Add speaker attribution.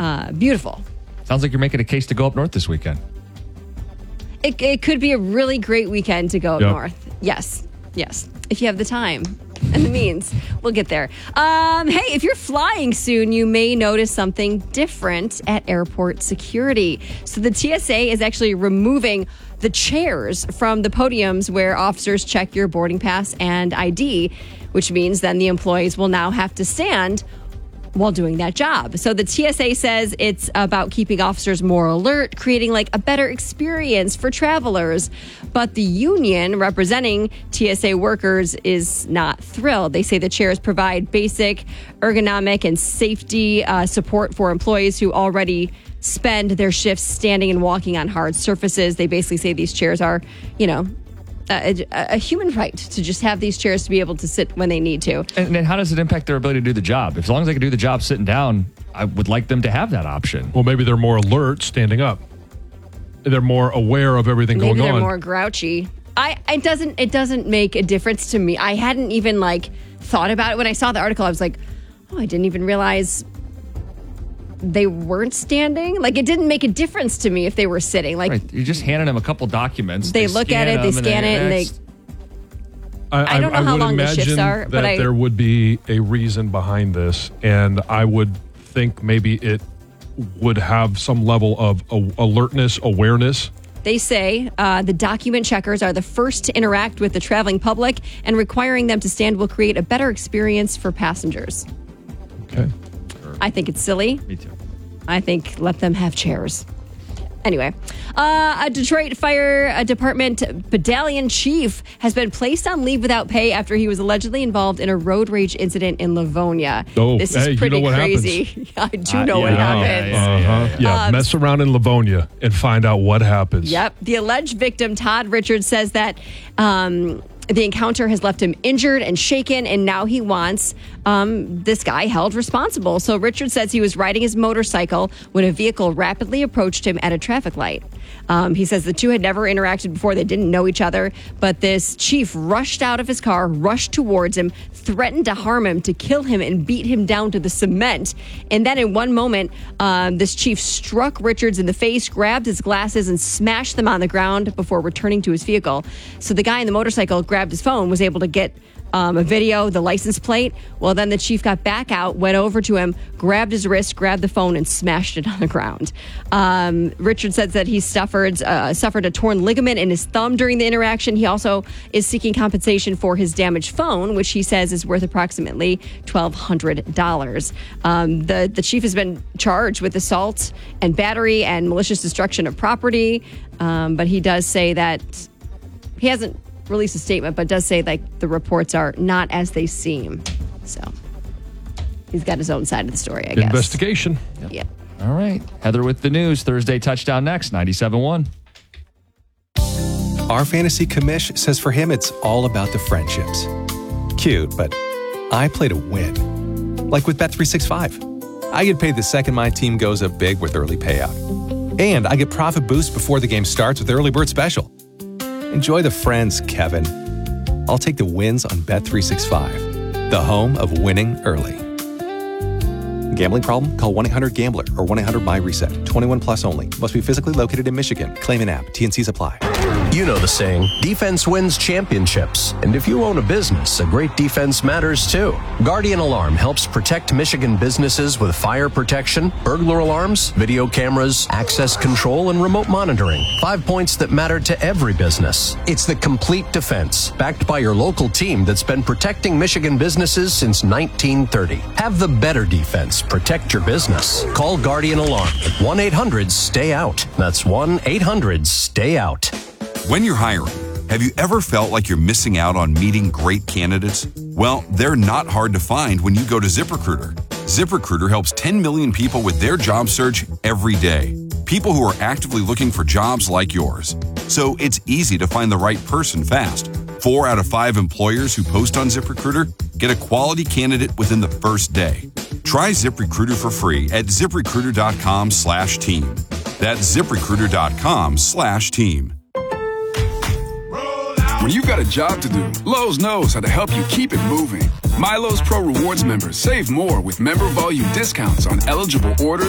Speaker 1: beautiful.
Speaker 2: Sounds like you're making a case to go up north this weekend.
Speaker 1: It could be a really great weekend to go up north. Yes. If you have the time and the means, we'll get there. Hey, if you're flying soon, you may notice something different at airport security. So the TSA is actually removing the chairs from the podiums where officers check your boarding pass and ID, which means then the employees will now have to stand while doing that job. So the TSA says it's about keeping officers more alert, creating like a better experience for travelers. But the union representing TSA workers is not thrilled. They say the chairs provide basic ergonomic and safety support for employees who already spend their shifts standing and walking on hard surfaces. They basically say these chairs are, a human right to just have these chairs to be able to sit when they need to.
Speaker 2: And then how does it impact their ability to do the job? As long as they can do the job sitting down, I would like them to have that option.
Speaker 3: Well, maybe they're more alert standing up. They're more aware of everything going on.
Speaker 1: Maybe they're more grouchy. It doesn't make a difference to me. I hadn't even thought about it. When I saw the article, I was like, oh, I didn't even realize they weren't standing. It didn't make a difference to me if they were sitting.
Speaker 2: Right. You're just handing them a couple documents.
Speaker 1: They look at it, they scan it, and they... I don't know how long the shifts are, but
Speaker 3: there would be a reason behind this, and I would think maybe it would have some level of alertness, awareness.
Speaker 1: They say the document checkers are the first to interact with the traveling public, and requiring them to stand will create a better experience for passengers.
Speaker 3: Okay.
Speaker 1: I think it's silly.
Speaker 2: Me too.
Speaker 1: I think let them have chairs. Anyway, a Detroit Fire Department battalion chief has been placed on leave without pay after he was allegedly involved in a road rage incident in Livonia.
Speaker 3: Oh,
Speaker 1: this is pretty crazy. I do know what happens.
Speaker 3: Mess around in Livonia and find out what happens.
Speaker 1: Yep. The alleged victim, Todd Richards, says that the encounter has left him injured and shaken, and now he wants this guy held responsible. So Richard says he was riding his motorcycle when a vehicle rapidly approached him at a traffic light. He says the two had never interacted before. They didn't know each other, but this chief rushed out of his car, rushed towards him, threatened to harm him, to kill him, and beat him down to the cement. And then in one moment, this chief struck Richards in the face, grabbed his glasses, and smashed them on the ground before returning to his vehicle. So the guy in the motorcycle grabbed his phone, was able to get a video, the license plate. Well, then the chief got back out, went over to him, grabbed his wrist, grabbed the phone, and smashed it on the ground. Richard says that he suffered a torn ligament in his thumb during the interaction. He also is seeking compensation for his damaged phone, which he says is worth approximately $1,200. The chief has been charged with assault and battery and malicious destruction of property, but he does say that he hasn't released a statement, but does say the reports are not as they seem. So he's got his own side of the story, I guess.
Speaker 3: Investigation.
Speaker 1: Yep.
Speaker 2: All right. Heather with the news. Thursday touchdown next, 97.1.
Speaker 4: Our fantasy commish says for him it's all about the friendships. Cute, but I play to win. Like with Bet365. I get paid the second my team goes up big with early payout. And I get profit boost before the game starts with Early Bird Special. Enjoy the friends, Kevin. I'll take the wins on Bet365, the home of winning early. Gambling problem? Call 1-800-GAMBLER or 1-800-MY-RESET. 21 plus only. Must be physically located in Michigan. Claim an app. T&Cs apply.
Speaker 5: You know the saying, defense wins championships. And if you own a business, a great defense matters too. Guardian Alarm helps protect Michigan businesses with fire protection, burglar alarms, video cameras, access control, and remote monitoring. 5 points that matter to every business. It's the complete defense, backed by your local team that's been protecting Michigan businesses since 1930. Have the better defense. Protect your business. Call Guardian Alarm at 1-800-STAY-OUT. That's 1-800-STAY-OUT.
Speaker 6: When you're hiring, have you ever felt like you're missing out on meeting great candidates? Well, they're not hard to find when you go to ZipRecruiter. ZipRecruiter helps 10 million people with their job search every day. People who are actively looking for jobs like yours. So it's easy to find the right person fast. 4 out of 5 employers who post on ZipRecruiter get a quality candidate within the first day. Try ZipRecruiter for free at ZipRecruiter.com/team. That's ZipRecruiter.com/team.
Speaker 7: When you've got a job to do, Lowe's knows how to help you keep it moving. My Lowe's Pro Rewards members save more with member volume discounts on eligible orders